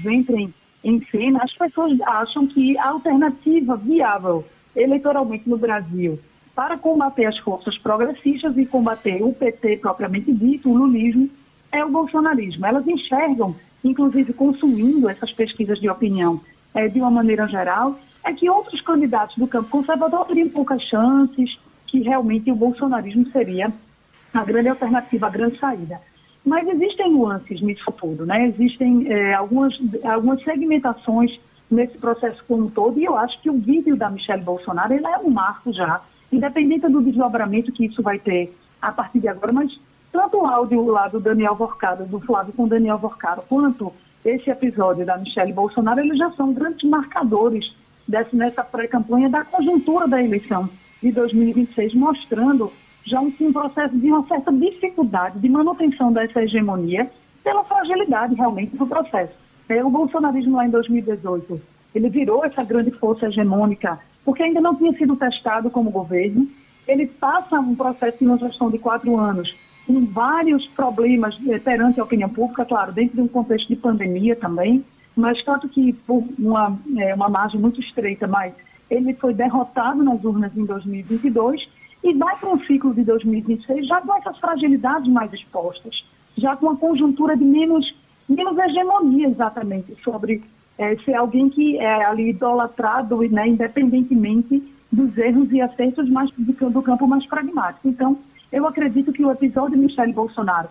entrem em cena, as pessoas acham que a alternativa viável eleitoralmente no Brasil para combater as forças progressistas e combater o PT propriamente dito, o lulismo, é o bolsonarismo. Elas enxergam, inclusive consumindo essas pesquisas de opinião de uma maneira geral, é que outros candidatos do campo conservador teriam poucas chances, que realmente o bolsonarismo seria a grande alternativa, a grande saída. Mas existem nuances nisso tudo, né? Existem algumas segmentações nesse processo como um todo, e eu acho que o vídeo da Michelle Bolsonaro ele é um marco já, independente do desdobramento que isso vai ter a partir de agora, mas tanto o áudio lá do Daniel Vorcado, do Flávio com Daniel Vorcado, quanto esse episódio da Michelle Bolsonaro, eles já são grandes marcadores nessa pré-campanha da conjuntura da eleição de 2026, mostrando já um processo de uma certa dificuldade de manutenção dessa hegemonia pela fragilidade realmente do processo. O bolsonarismo lá em 2018, ele virou essa grande força hegemônica porque ainda não tinha sido testado como governo. Ele passa um processo de uma gestão de 4 anos com vários problemas perante a opinião pública, claro, dentro de um contexto de pandemia também, mas tanto que por uma margem muito estreita, mas ele foi derrotado nas urnas em 2022 e vai para um ciclo de 2026 já com essas fragilidades mais expostas, já com uma conjuntura de menos hegemonia exatamente sobre ser alguém que é ali idolatrado, né, independentemente dos erros e acertos mais do campo mais pragmático. Então, eu acredito que o episódio de Michelle Bolsonaro,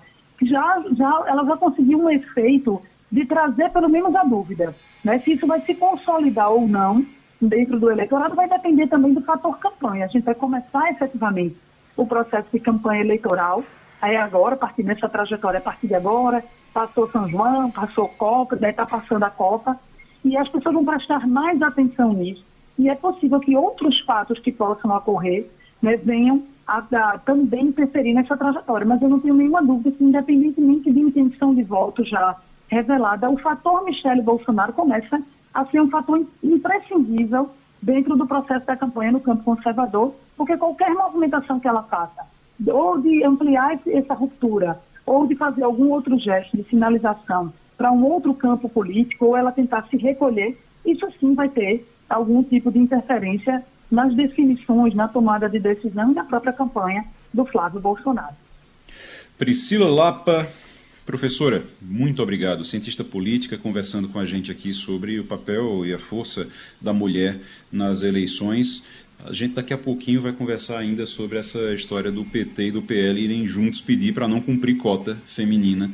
ela já conseguiu um efeito de trazer pelo menos a dúvida, né? Se isso vai se consolidar ou não dentro do eleitorado vai depender também do fator campanha. A gente vai começar efetivamente o processo de campanha eleitoral, aí agora, a partir dessa trajetória, a partir de agora, passou São João, passou Copa, daí está passando a Copa, e as pessoas vão prestar mais atenção nisso, e é possível que outros fatos que possam ocorrer, né, venham a também interferir nessa trajetória, mas eu não tenho nenhuma dúvida que, independentemente de intenção de voto já revelada, o fator Michelle Bolsonaro começa a ser um fator imprescindível dentro do processo da campanha no campo conservador, porque qualquer movimentação que ela faça, ou de ampliar essa ruptura, ou de fazer algum outro gesto de sinalização para um outro campo político, ou ela tentar se recolher, isso sim vai ter algum tipo de interferência nas definições, na tomada de decisão e na própria campanha do Flávio Bolsonaro. Priscila Lapa, professora, muito obrigado. Cientista política, conversando com a gente aqui sobre o papel e a força da mulher nas eleições. A gente daqui a pouquinho vai conversar ainda sobre essa história do PT e do PL irem juntos pedir para não cumprir cota feminina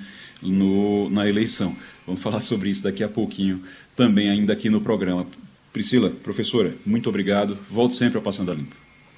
na eleição. Vamos falar sobre isso daqui a pouquinho também ainda aqui no programa. Priscila, professora, muito obrigado. Volte sempre ao Passando a Limpo.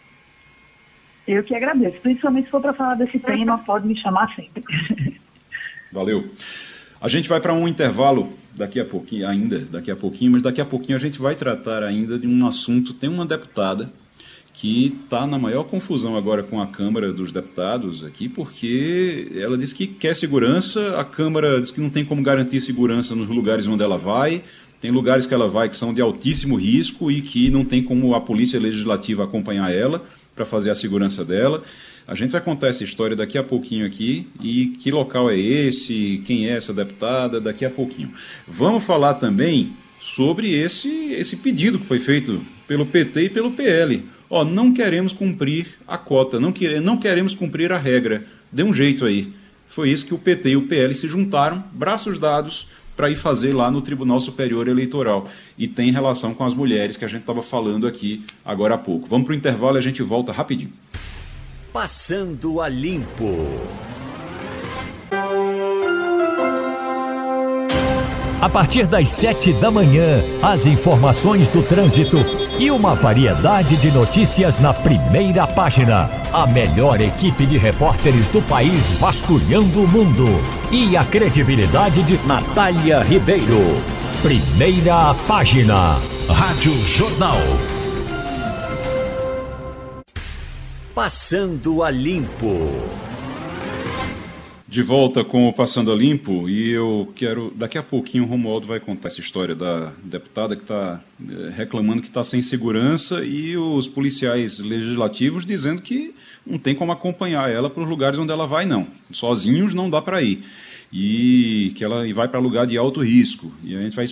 Eu que agradeço. Principalmente se for para falar desse tema, pode me chamar sempre. Valeu. A gente vai para um intervalo daqui a pouquinho, mas daqui a pouquinho a gente vai tratar ainda de um assunto. Tem uma deputada que está na maior confusão agora com a Câmara dos Deputados aqui, porque ela diz que quer segurança, a Câmara diz que não tem como garantir segurança nos lugares onde ela vai, tem lugares que ela vai que são de altíssimo risco e que não tem como a Polícia Legislativa acompanhar ela para fazer a segurança dela. A gente vai contar essa história daqui a pouquinho aqui, e que local é esse, quem é essa deputada, daqui a pouquinho. Vamos falar também sobre esse pedido que foi feito pelo PT e pelo PL. Não queremos cumprir a cota, não queremos cumprir a regra. Dê um jeito aí. Foi isso que o PT e o PL se juntaram, braços dados, para ir fazer lá no Tribunal Superior Eleitoral. E tem relação com as mulheres que a gente estava falando aqui agora há pouco. Vamos para o intervalo e a gente volta rapidinho. Passando a Limpo. A partir das 7 da manhã, as informações do trânsito e uma variedade de notícias na primeira página. A melhor equipe de repórteres do país vasculhando o mundo. E a credibilidade de Natália Ribeiro. Primeira página. Rádio Jornal. Passando a Limpo. De volta com o Passando a Limpo, e eu quero... Daqui a pouquinho o Romualdo vai contar essa história da deputada que está reclamando que está sem segurança e os policiais legislativos dizendo que não tem como acompanhar ela para os lugares onde ela vai, não. Sozinhos não dá para ir. E que ela vai para lugar de alto risco. E a gente vai